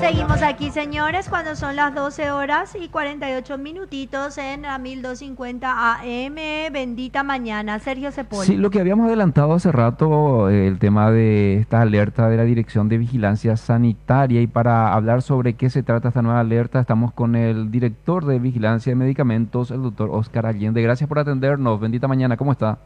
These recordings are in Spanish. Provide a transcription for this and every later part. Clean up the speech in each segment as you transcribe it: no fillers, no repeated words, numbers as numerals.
Seguimos aquí, señores, cuando son las 12 horas y 48 minutitos en la 1250 AM. Bendita mañana. Sergio Sí, Sepoli. lo que habíamos adelantado hace rato, el tema de esta alerta de la Dirección de Vigilancia Sanitaria, y para hablar sobre qué se trata esta nueva alerta, estamos con el director de Vigilancia de Medicamentos, el doctor Oscar Allende. Gracias por atendernos. Bendita mañana, ¿cómo está?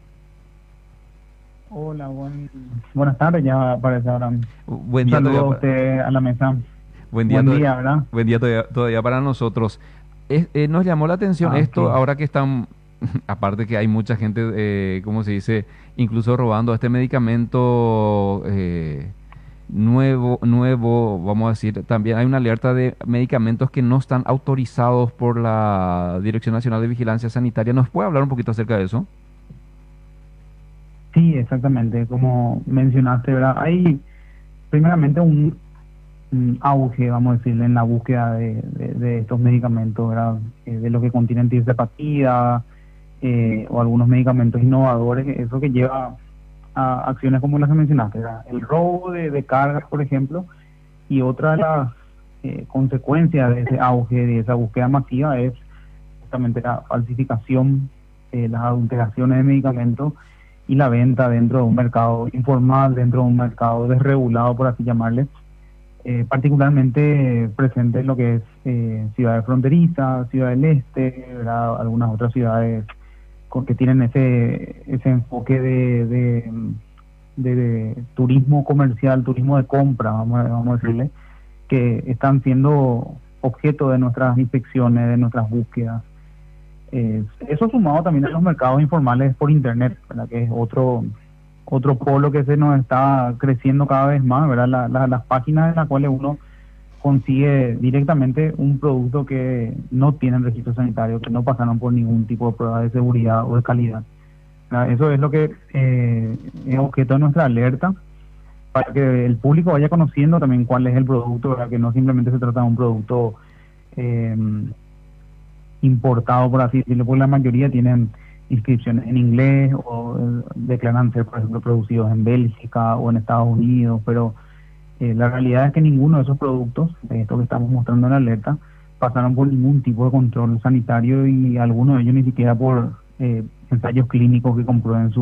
Hola, buenas tardes ya parece ahora. Un Buen día saludo todavía a para, usted a la mesa. buen día Buen todavía, día, ¿verdad? buen día todavía para nosotros. Nos llamó la atención Ah, esto ok. ahora que están, aparte que hay mucha gente, ¿cómo se dice? Incluso robando este medicamento nuevo, vamos a decir. También hay una alerta de medicamentos que no están autorizados por la Dirección Nacional de Vigilancia Sanitaria. ¿Nos puede hablar un poquito acerca de eso? Sí, exactamente. Como mencionaste, ¿verdad? Hay primeramente un auge, vamos a decirle, en la búsqueda de estos medicamentos, ¿verdad? De lo que contienen tirzepatida o algunos medicamentos innovadores, eso que lleva a acciones como las que mencionaste, ¿verdad? El robo de cargas, por ejemplo. Y otra de las consecuencias de ese auge, de esa búsqueda masiva, es justamente la falsificación, las adulteraciones de medicamentos y la venta dentro de un mercado informal, dentro de un mercado desregulado, por así llamarle, particularmente presente en lo que es ciudades fronterizas, Ciudad del Este, ¿verdad? Algunas otras ciudades que tienen ese enfoque de turismo comercial, turismo de compra, vamos a decirle, que están siendo objeto de nuestras inspecciones, de nuestras búsquedas. Eso sumado también a los mercados informales por internet, ¿verdad? Que es otro polo que se nos está creciendo cada vez más, ¿verdad? Las páginas en las cuales uno consigue directamente un producto que no tienen registro sanitario, que no pasaron por ningún tipo de prueba de seguridad o de calidad, ¿verdad? Eso es lo que es objeto de nuestra alerta, para que el público vaya conociendo también cuál es el producto, ¿verdad? Que no simplemente se trata de un producto eh, importado, por así decirlo, porque la mayoría tienen inscripciones en inglés o declaran ser, por ejemplo, producidos en Bélgica o en Estados Unidos, pero la realidad es que ninguno de esos productos, de esto que estamos mostrando en la alerta, pasaron por ningún tipo de control sanitario y algunos de ellos ni siquiera por ensayos clínicos que comprueben su